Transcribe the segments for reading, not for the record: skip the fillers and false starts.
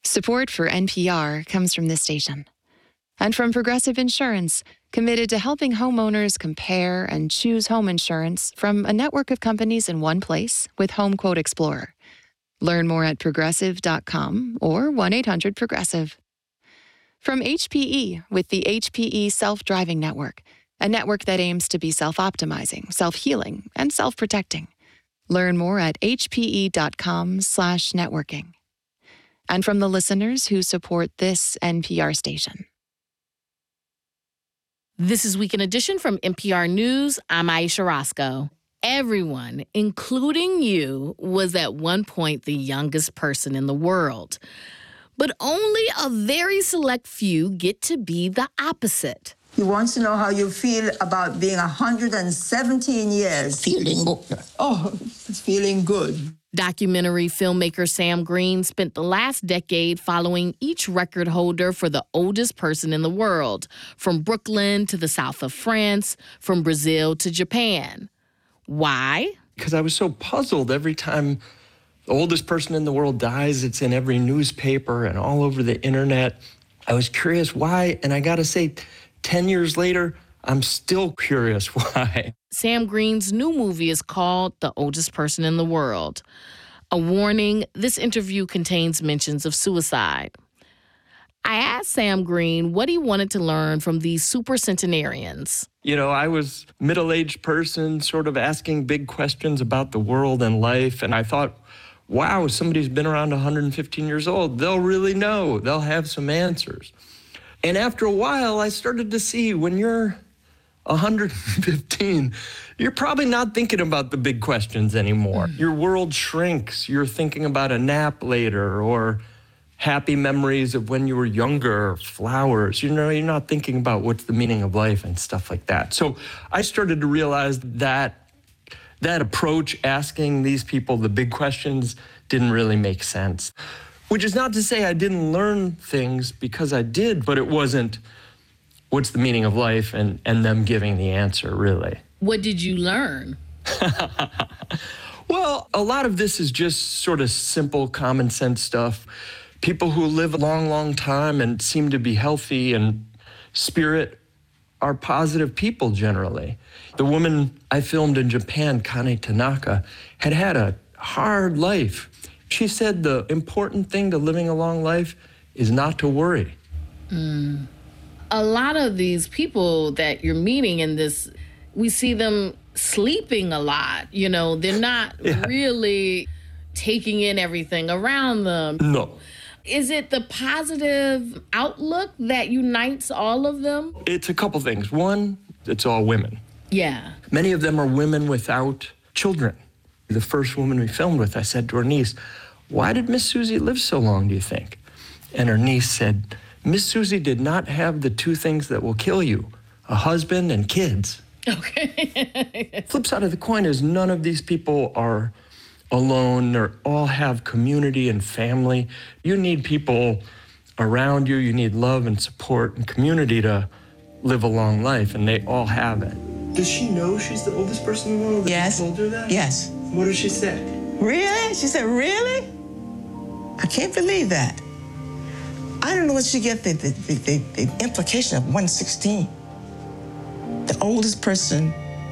Support for NPR comes from this station and from Progressive Insurance, committed to helping homeowners compare and choose home insurance from a network of companies in one place with Home Quote Explorer. Learn more at progressive.com or 1-800-PROGRESSIVE. From HPE with the HPE Self-Driving Network, a network that aims to be self-optimizing, self-healing, and self-protecting. Learn more at hpe.com/networking. And from the listeners who support this NPR station. This is Weekend Edition from NPR News. I'm Aisha Roscoe. Everyone, including you, was at one point the youngest person in the world. But only a very select few get to be the opposite. He wants to know how you feel about being 117 years. Feeling good. Oh, it's feeling good. Documentary filmmaker Sam Green spent the last decade following each record holder for the oldest person in the world, from Brooklyn to the south of France, from Brazil to Japan. Why? Because I was so puzzled every time the oldest person in the world dies. It's in every newspaper and all over the internet. I was curious why, and I gotta say, 10 years later, I'm still curious why. Sam Green's new movie is called The Oldest Person in the World. A warning, this interview contains mentions of suicide. I asked Sam Green what he wanted to learn from these supercentenarians. You know, I was a middle-aged person sort of asking big questions about the world and life, and I thought, wow, somebody's been around 115 years old. They'll really know. They'll have some answers. And after a while, I started to see when you're 115, you're probably not thinking about the big questions anymore. Your world shrinks. You're thinking about a nap later or happy memories of when you were younger, flowers. You know, you're not thinking about what's the meaning of life and stuff like that. So I started to realize that approach, asking these people the big questions, didn't really make sense. Which is not to say I didn't learn things, because I did, but it wasn't what's the meaning of life and them giving the answer, really. What did you learn? Well, a lot of this is just sort of simple, common sense stuff. People who live a long, long time and seem to be healthy and spirit are positive people generally. The woman I filmed in Japan, Kane Tanaka, had a hard life. She said the important thing to living a long life is not to worry. A lot of these people that you're meeting in this, we see them sleeping a lot. You know, they're not really taking in everything around them. No. Is it the positive outlook that unites all of them? It's a couple things. One, it's all women. Yeah. Many of them are women without children. The first woman we filmed with, I said to her niece, why did Miss Susie live so long, do you think? And her niece said, Miss Susie did not have the two things that will kill you, a husband and kids. Okay. Flip side of the coin is none of these people are alone or all have community and family. You need people around you. You need love and support and community to live a long life, and they all have it. Does she know she's the oldest person in the world? Yes. You told her that? Yes. What does she say? Really? She said, really? I can't believe that. I don't know what she get the implication of 116. The oldest person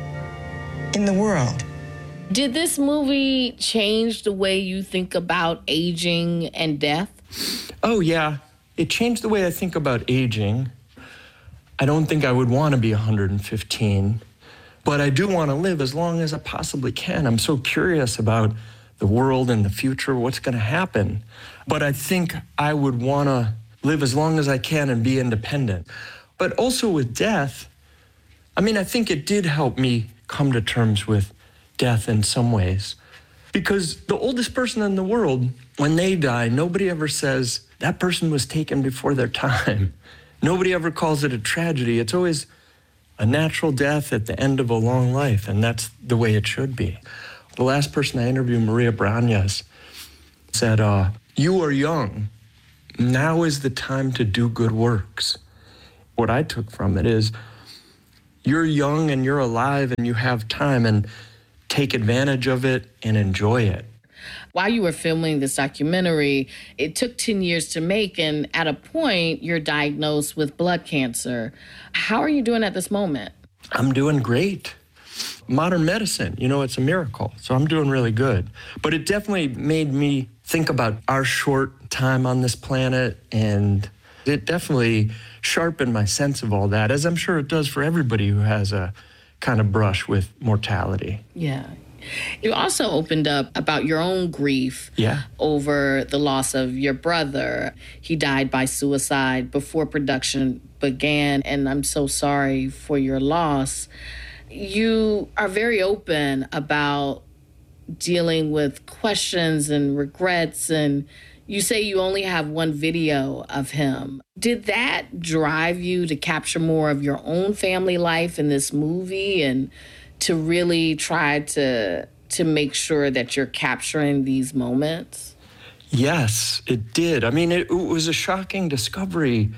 in the world. Did this movie change the way you think about aging and death? Oh, yeah. It changed the way I think about aging. I don't think I would want to be 115, but I do want to live as long as I possibly can. I'm so curious about the world and the future, what's going to happen. But I think I would want to live as long as I can and be independent. But also with death, I mean, I think it did help me come to terms with death in some ways. Because the oldest person in the world, when they die, nobody ever says, that person was taken before their time. Nobody ever calls it a tragedy. It's always a natural death at the end of a long life, and that's the way it should be. The last person I interviewed, Maria Brañas, said, you are young. Now is the time to do good works. What I took from it is, you're young and you're alive and you have time, and take advantage of it and enjoy it. While you were filming this documentary, it took 10 years to make, and at a point, you're diagnosed with blood cancer. How are you doing at this moment? I'm doing great. Modern medicine, it's a miracle. So I'm doing really good. But it definitely made me think about our short time on this planet, and it definitely sharpened my sense of all that, as I'm sure it does for everybody who has a kind of brush with mortality. Yeah. You also opened up about your own grief over the loss of your brother. He died by suicide before production began, and I'm so sorry for your loss. You are very open about dealing with questions and regrets, and you say you only have one video of him. Did that drive you to capture more of your own family life in this movie and to really try to make sure that you're capturing these moments? Yes, it did. I mean, it was a shocking discovery.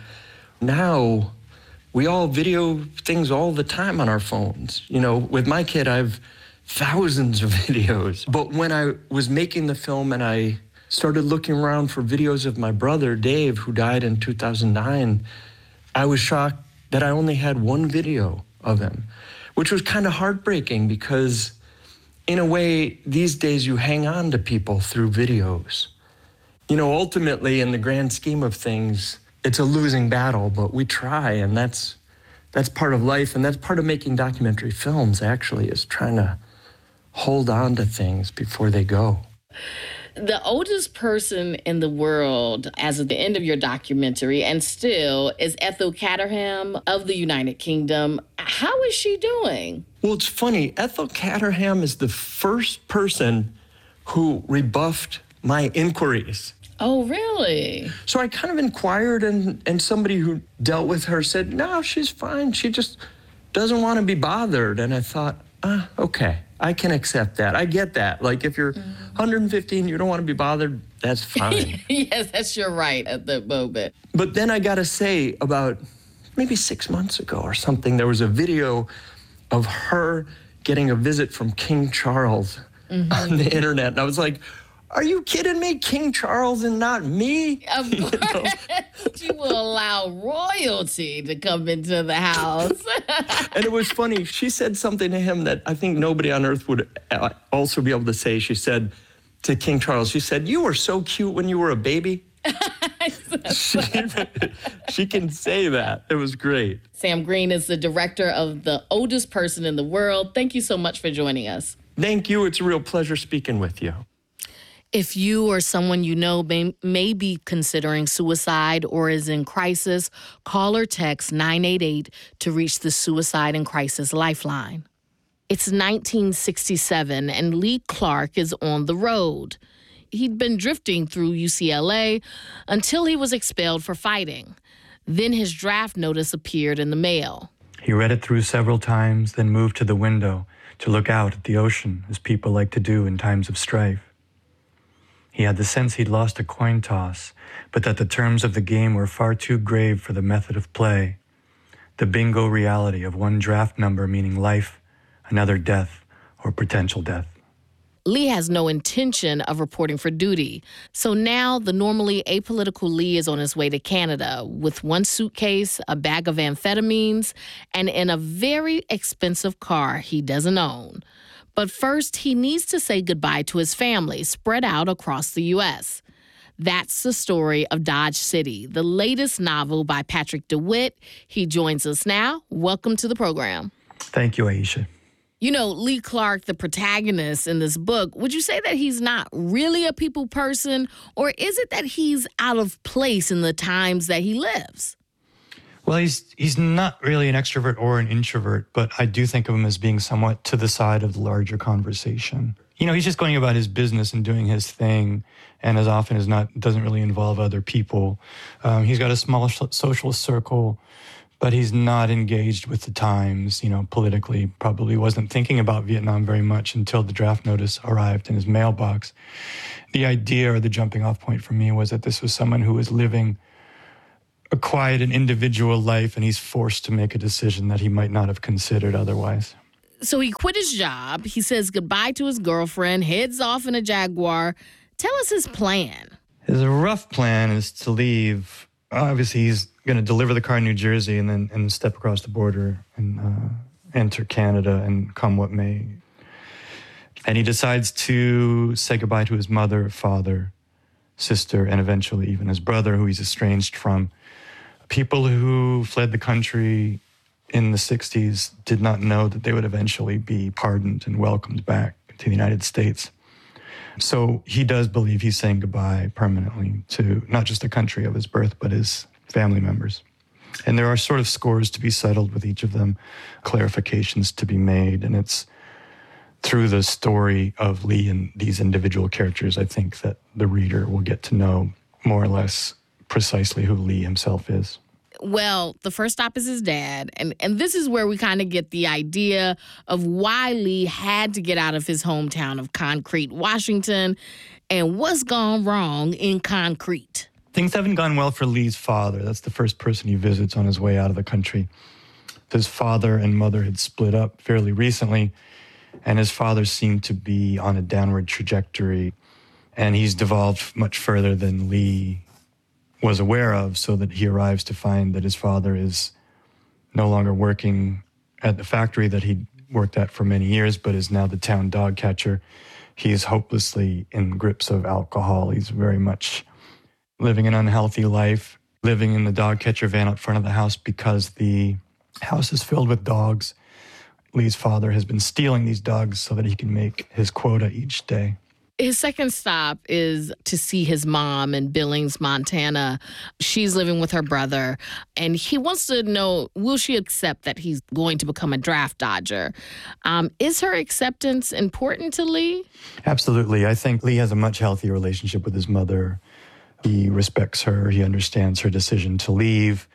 Now, we all video things all the time on our phones. With my kid, I have thousands of videos. But when I was making the film and I started looking around for videos of my brother, Dave, who died in 2009, I was shocked that I only had one video of him, which was kind of heartbreaking because, in a way, these days you hang on to people through videos. Ultimately, in the grand scheme of things, it's a losing battle, but we try, and that's part of life, and that's part of making documentary films, actually, is trying to hold on to things before they go. The oldest person in the world, as of the end of your documentary, and still, is Ethel Caterham of the United Kingdom. How is she doing? Well, it's funny. Ethel Caterham is the first person who rebuffed my inquiries. Oh, really? So I kind of inquired, and somebody who dealt with her said, no, she's fine. She just doesn't want to be bothered. And I thought, okay, I can accept that. I get that. Like, if you're 115, you don't want to be bothered, that's fine. Yes, that's your right at the moment. But then I got to say, about maybe 6 months ago or something, there was a video of her getting a visit from King Charles on the internet. And I was like, are you kidding me? King Charles and not me? Of course. You will allow royalty to come into the house. And it was funny. She said something to him that I think nobody on earth would also be able to say. She said to King Charles, she said, you were so cute when you were a baby. She can say that. It was great. Sam Green is the director of The Oldest Person in the World. Thank you so much for joining us. Thank you. It's a real pleasure speaking with you. If you or someone you know may be considering suicide or is in crisis, call or text 988 to reach the Suicide and Crisis Lifeline. It's 1967 and Lee Clark is on the road. He'd been drifting through UCLA until he was expelled for fighting. Then his draft notice appeared in the mail. He read it through several times, then moved to the window to look out at the ocean, as people like to do in times of strife. He had the sense he'd lost a coin toss, but that the terms of the game were far too grave for the method of play. The bingo reality of one draft number meaning life, another death, or potential death. Lee has no intention of reporting for duty, so now the normally apolitical Lee is on his way to Canada with one suitcase, a bag of amphetamines, and in a very expensive car he doesn't own. But first, he needs to say goodbye to his family spread out across the U.S. That's the story of Dodge City, the latest novel by Patrick DeWitt. He joins us now. Welcome to the program. Thank you, Aisha. Lee Clark, the protagonist in this book, would you say that he's not really a people person, or is it that he's out of place in the times that he lives? Well, he's not really an extrovert or an introvert, but I do think of him as being somewhat to the side of the larger conversation. He's just going about his business and doing his thing, and as often as not, doesn't really involve other people. He's got a small social circle, but he's not engaged with the times, politically. Probably wasn't thinking about Vietnam very much until the draft notice arrived in his mailbox. The idea or the jumping off point for me was that this was someone who was living a quiet and individual life, and he's forced to make a decision that he might not have considered otherwise. So he quit his job. He says goodbye to his girlfriend, heads off in a Jaguar. Tell us his plan. His rough plan is to leave. Obviously, he's going to deliver the car in New Jersey and step across the border and enter Canada and come what may. And he decides to say goodbye to his mother, father, sister, and eventually even his brother, who he's estranged from. People who fled the country in the 60s did not know that they would eventually be pardoned and welcomed back to the United States. So he does believe he's saying goodbye permanently to not just the country of his birth, but his family members. And there are sort of scores to be settled with each of them, clarifications to be made. And it's through the story of Lee and these individual characters, I think that the reader will get to know more or less precisely who Lee himself is. Well, the first stop is his dad, and this is where we kind of get the idea of why Lee had to get out of his hometown of Concrete, Washington, and what's gone wrong in Concrete. Things haven't gone well for Lee's father. That's the first person he visits on his way out of the country. His father and mother had split up fairly recently, and his father seemed to be on a downward trajectory, and he's devolved much further than Lee was aware of, so that he arrives to find that his father is no longer working at the factory that he'd worked at for many years, but is now the town dog catcher. He is hopelessly in grips of alcohol. He's very much living an unhealthy life, living in the dog catcher van out front of the house because the house is filled with dogs. Lee's father has been stealing these dogs so that he can make his quota each day. His second stop is to see his mom in Billings, Montana. She's living with her brother, and he wants to know, will she accept that he's going to become a draft dodger? Is her acceptance important to Lee? Absolutely. I think Lee has a much healthier relationship with his mother. He respects her. He understands her decision to leave.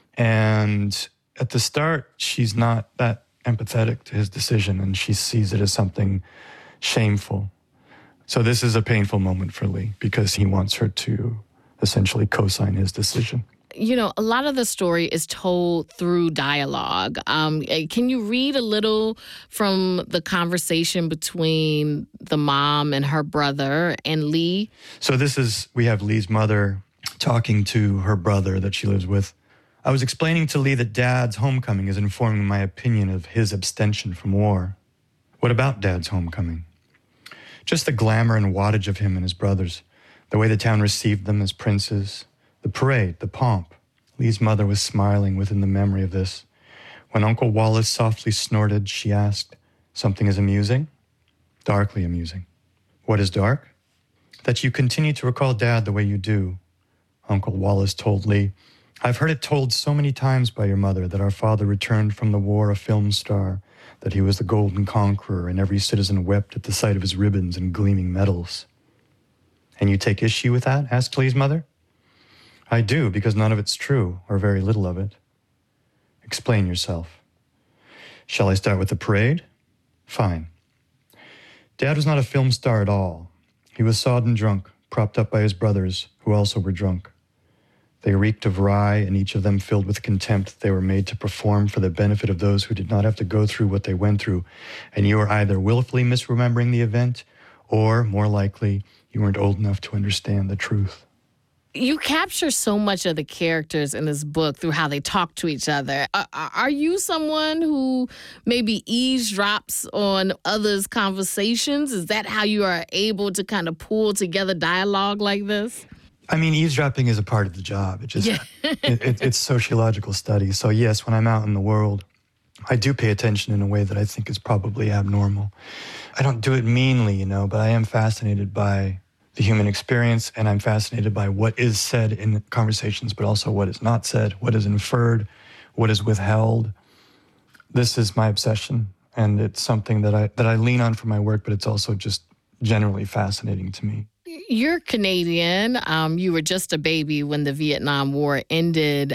And at the start, she's not that empathetic to his decision, and she sees it as something shameful. So this is a painful moment for Lee because he wants her to essentially co-sign his decision. You know, a lot of the story is told through dialogue. Can you read a little from the conversation between the mom and her brother and Lee? So we have Lee's mother talking to her brother that she lives with. I was explaining to Lee that Dad's homecoming is informing my opinion of his abstention from war. What about Dad's homecoming? Just the glamour and wattage of him and his brothers, the way the town received them as princes, the parade, the pomp. Lee's mother was smiling within the memory of this. When Uncle Wallace softly snorted, she asked, "Something is amusing?" "Darkly amusing." "What is dark?" "That you continue to recall Dad the way you do." Uncle Wallace told Lee, "I've heard it told so many times by your mother that our father returned from the war a film star, that he was the golden conqueror, and every citizen wept at the sight of his ribbons and gleaming medals." "And you take issue with that?" asked Lee's mother. "I do, because none of it's true, or very little of it." "Explain yourself." "Shall I start with the parade?" "Fine. Dad was not a film star at all. He was sodden drunk, propped up by his brothers, who also were drunk. They reeked of rye, and each of them filled with contempt they were made to perform for the benefit of those who did not have to go through what they went through. And you are either willfully misremembering the event, or, more likely, you weren't old enough to understand the truth. You capture so much of the characters in this book through how they talk to each other. Are you someone who maybe eavesdrops on others' conversations? Is that how you are able to kind of pull together dialogue like this? I mean, eavesdropping is a part of the job. It's sociological study. So yes, when I'm out in the world, I do pay attention in a way that I think is probably abnormal. I don't do it meanly, but I am fascinated by the human experience, and I'm fascinated by what is said in conversations, but also what is not said, what is inferred, what is withheld. This is my obsession, and it's something that I lean on for my work, but it's also just generally fascinating to me. You're Canadian. You were just a baby when the Vietnam War ended.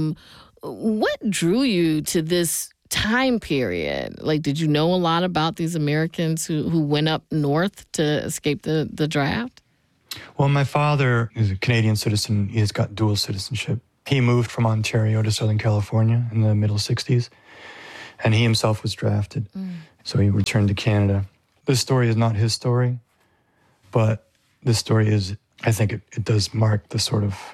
What drew you to this time period? Like, did you know a lot about these Americans who went up north to escape the draft? Well, my father is a Canadian citizen. He's got dual citizenship. He moved from Ontario to Southern California in the middle 60s. And he himself was drafted. So he returned to Canada. This story is not his story, but this story is, I think it does mark the sort of